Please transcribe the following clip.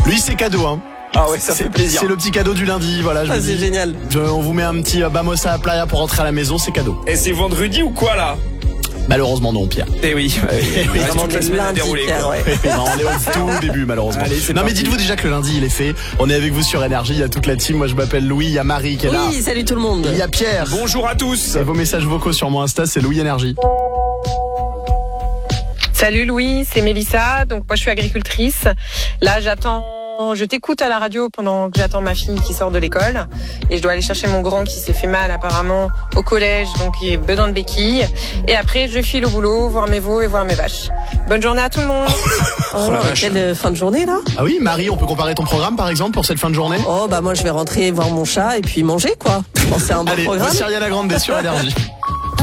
Lui, c'est cadeau, hein. Ah ouais, ça fait plaisir. C'est le petit cadeau du lundi, voilà. C'est génial. On vous met un petit bamosa à playa pour rentrer à la maison, c'est cadeau. Et c'est vendredi ou quoi là? Malheureusement non, Pierre. Eh oui. Vraiment toute la semaine à lundi, dérouler, Pierre, quoi. ouais. Non, on est au tout début malheureusement. Allez, c'est non parti. mais dites-vous déjà que le lundi il est fait. On est avec vous sur Énergie, il y a toute la team. Moi je m'appelle Louis, il y a Marie qui est là. Oui, salut tout le monde. Il y a Pierre. Bonjour à tous. Et vos messages vocaux sur mon Insta, c'est Louis Énergie. Salut Louis, c'est Mélissa. Donc moi je suis agricultrice. Là je t'écoute à la radio pendant que j'attends ma fille qui sort de l'école et je dois aller chercher mon grand qui s'est fait mal apparemment au collège, donc il a besoin de béquilles. Et après je file au boulot, voir mes veaux et voir mes vaches. Bonne journée à tout le monde. Oh, quelle fin de journée là. Ah oui, Marie, on peut comparer ton programme par exemple pour cette fin de journée? Oh bah moi je vais rentrer voir mon chat et puis manger quoi. Je pense que c'est un bon Allez, programme. voici Ariana Grande sur Énergie.